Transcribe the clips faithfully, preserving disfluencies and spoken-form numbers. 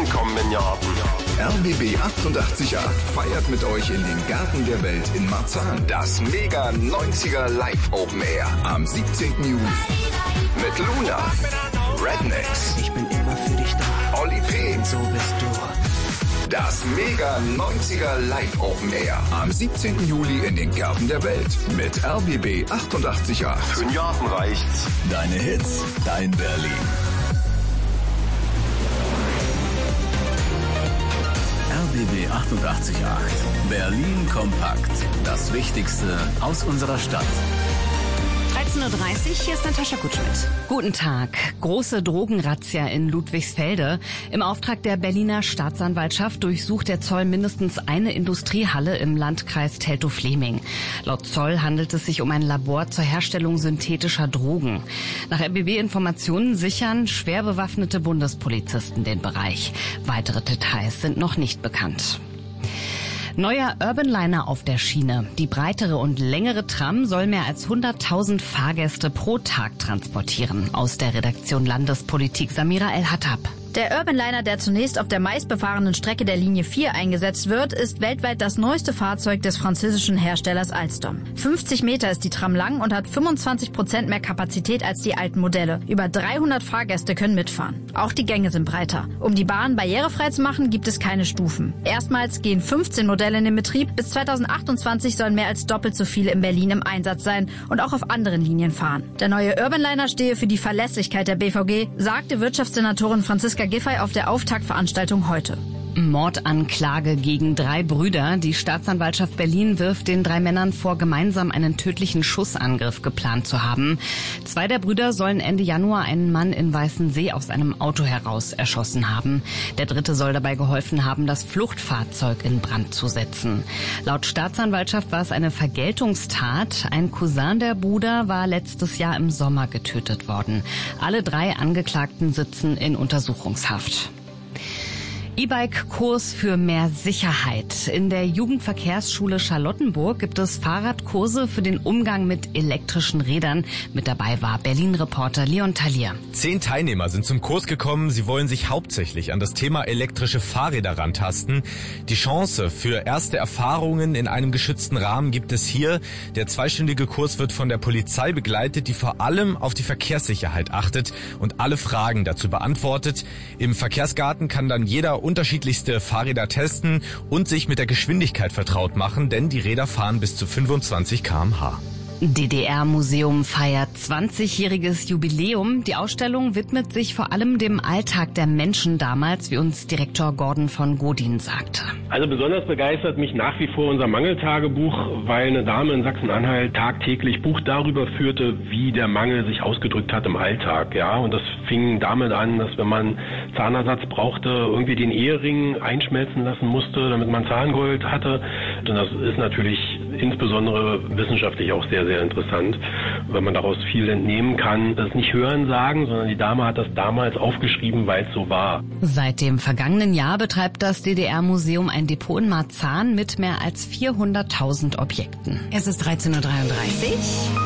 im kommenden Jahr. R B B achtundachtzig Komma acht feiert mit euch in den Garten der Welt in Marzahn das Mega neunziger Live Open Air am siebzehnten Juli. Mit Luna, Rednecks, Ich bin immer für dich da. Oli P. Und so bist du. Das Mega neunziger Live Open Air am siebzehnten Juli in den Gärten der Welt mit R B B achtundachtzig Komma acht. Für den Garten reicht's. Deine Hits, dein Berlin. R B B achtundachtzig Komma acht. Berlin kompakt. Das Wichtigste aus unserer Stadt. dreizehn Uhr dreißig, hier ist Natascha Kutschmidt. Guten Tag. Große Drogenrazzia in Ludwigsfelde. Im Auftrag der Berliner Staatsanwaltschaft durchsucht der Zoll mindestens eine Industriehalle im Landkreis Teltow-Fleming. Laut Zoll handelt es sich um ein Labor zur Herstellung synthetischer Drogen. Nach R B B-Informationen sichern schwer bewaffnete Bundespolizisten den Bereich. Weitere Details sind noch nicht bekannt. Neuer Urbanliner auf der Schiene. Die breitere und längere Tram soll mehr als hunderttausend Fahrgäste pro Tag transportieren. Aus der Redaktion Landespolitik Samira El-Hattab. Der Urbanliner, der zunächst auf der meistbefahrenen Strecke der Linie vier eingesetzt wird, ist weltweit das neueste Fahrzeug des französischen Herstellers Alstom. fünfzig Meter ist die Tram lang und hat fünfundzwanzig Prozent mehr Kapazität als die alten Modelle. Über dreihundert Fahrgäste können mitfahren. Auch die Gänge sind breiter. Um die Bahn barrierefrei zu machen, gibt es keine Stufen. Erstmals gehen fünfzehn Modelle in den Betrieb. Bis zweitausendachtundzwanzig sollen mehr als doppelt so viele in Berlin im Einsatz sein und auch auf anderen Linien fahren. Der neue Urbanliner stehe für die Verlässlichkeit der B V G, sagte Wirtschaftssenatorin Franziska Giffey auf der Auftaktveranstaltung heute. Mordanklage gegen drei Brüder. Die Staatsanwaltschaft Berlin wirft den drei Männern vor, gemeinsam einen tödlichen Schussangriff geplant zu haben. Zwei der Brüder sollen Ende Januar einen Mann in Weißensee aus einem Auto heraus erschossen haben. Der dritte soll dabei geholfen haben, das Fluchtfahrzeug in Brand zu setzen. Laut Staatsanwaltschaft war es eine Vergeltungstat. Ein Cousin der Brüder war letztes Jahr im Sommer getötet worden. Alle drei Angeklagten sitzen in Untersuchungshaft. E-Bike-Kurs für mehr Sicherheit. In der Jugendverkehrsschule Charlottenburg gibt es Fahrradkurse für den Umgang mit elektrischen Rädern. Mit dabei war Berlin-Reporter Leon Talier. Zehn Teilnehmer sind zum Kurs gekommen. Sie wollen sich hauptsächlich an das Thema elektrische Fahrräder rantasten. Die Chance für erste Erfahrungen in einem geschützten Rahmen gibt es hier. Der zweistündige Kurs wird von der Polizei begleitet, die vor allem auf die Verkehrssicherheit achtet und alle Fragen dazu beantwortet. Im Verkehrsgarten kann dann jeder unterschiedlichste Fahrräder testen und sich mit der Geschwindigkeit vertraut machen, denn die Räder fahren bis zu fünfundzwanzig Kilometer pro Stunde. D D R-Museum feiert zwanzigjähriges Jubiläum. Die Ausstellung widmet sich vor allem dem Alltag der Menschen damals, wie uns Direktor Gordon von Godin sagte. Also besonders begeistert mich nach wie vor unser Mangeltagebuch, weil eine Dame in Sachsen-Anhalt tagtäglich Buch darüber führte, wie der Mangel sich ausgedrückt hat im Alltag. Ja, und das fing damit an, dass wenn man Zahnersatz brauchte, irgendwie den Ehering einschmelzen lassen musste, damit man Zahngold hatte. Und das ist natürlich insbesondere wissenschaftlich auch sehr, sehr interessant, weil man daraus viel entnehmen kann. Das ist nicht Hören sagen, sondern die Dame hat das damals aufgeschrieben, weil es so war. Seit dem vergangenen Jahr betreibt das D D R-Museum ein Depot in Marzahn mit mehr als vierhunderttausend Objekten. Es ist dreizehn Uhr dreiunddreißig.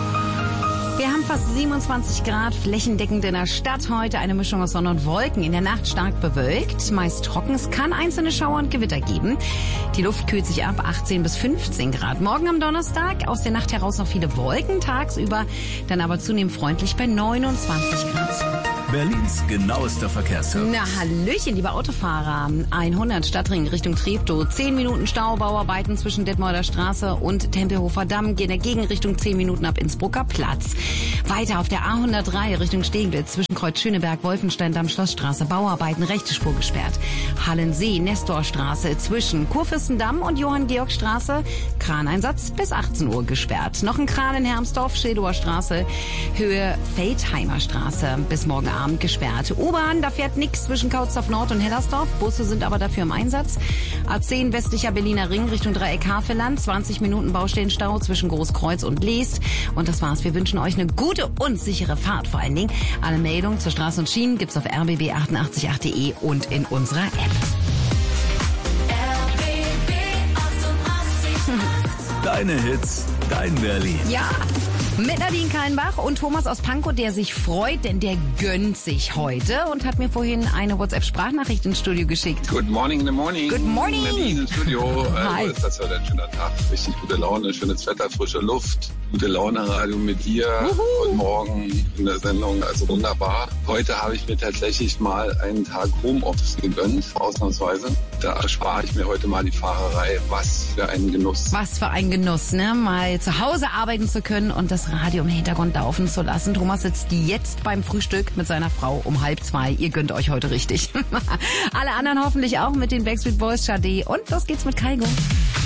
Wir haben fast siebenundzwanzig Grad flächendeckend in der Stadt heute. Eine Mischung aus Sonne und Wolken. In der Nacht stark bewölkt, meist trocken. Es kann einzelne Schauer und Gewitter geben. Die Luft kühlt sich ab, achtzehn bis fünfzehn Grad. Morgen am Donnerstag aus der Nacht heraus noch viele Wolken tagsüber, dann aber zunehmend freundlich bei neunundzwanzig Grad. Berlins genauester Verkehrsservice. Na, hallöchen, liebe Autofahrer. hundert Stadtring Richtung Treptow. zehn Minuten Stau, Bauarbeiten zwischen Detmolder Straße und Tempelhofer Damm. Gehen in der Gegenrichtung zehn Minuten ab Innsbrucker Platz. Weiter auf der A hundertdrei Richtung Steglitz zwischen Kreuz Schöneberg, Wolfenstein, Damm, Schlossstraße. Bauarbeiten, rechte Spur gesperrt. Hallensee, Nestorstraße zwischen Kurfürstendamm und Johann-Georg-Straße. Kraneinsatz bis achtzehn Uhr gesperrt. Noch ein Kran in Hermsdorf, Schildower Straße, Höhe Feldheimer Straße. Bis morgen Abend gesperrt. U-Bahn, da fährt nichts zwischen Kautsdorf Nord und Hellersdorf. Busse sind aber dafür im Einsatz. A zehn westlicher Berliner Ring Richtung Dreieck Havelland. zwanzig Minuten Baustellenstau zwischen Großkreuz und Leest. Und das war's. Wir wünschen euch eine gute und sichere Fahrt vor allen Dingen. Alle Meldungen zur Straße und Schienen gibt's auf r b b achtundachtzig punkt acht punkt de und in unserer App. R B B achtundachtzig Punkt acht. Deine Hits, dein Berlin. Ja. Mit Nadine Kallenbach und Thomas aus Pankow, der sich freut, denn der gönnt sich heute und hat mir vorhin eine WhatsApp-Sprachnachricht ins Studio geschickt. Good morning in the morning. Good morning. Nadine ins Studio. Hi. Also, ist das heute ein schöner Tag. Richtig gute Laune, schönes Wetter, frische Luft. Gute Laune, Radio mit dir. Uhu. Und morgen in der Sendung, also wunderbar. Heute habe ich mir tatsächlich mal einen Tag Homeoffice gegönnt, ausnahmsweise. Da erspare ich mir heute mal die Fahrerei. Was für ein Genuss. Was für ein Genuss, ne? Mal zu Hause arbeiten zu können und das Radio im Hintergrund laufen zu lassen. Thomas sitzt jetzt beim Frühstück mit seiner Frau um halb zwei. Ihr gönnt euch heute richtig. Alle anderen hoffentlich auch mit den Backstreet Boys, Sade. Und los geht's mit Kaigo.